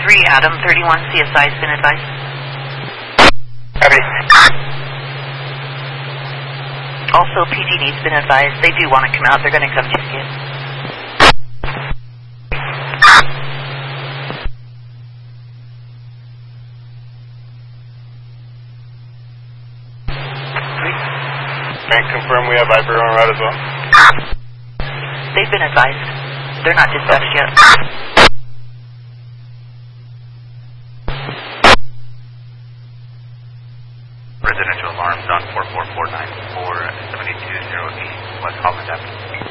3 Adam, 31 CSI has been advised. Copy. Also, PG&E's been advised. They do want to come out. They're going to come check it. Can you confirm we have Viper on route as well? They've been advised. They're not dispatched yet. Residential alarms on 44494 7208 West Holland Avenue.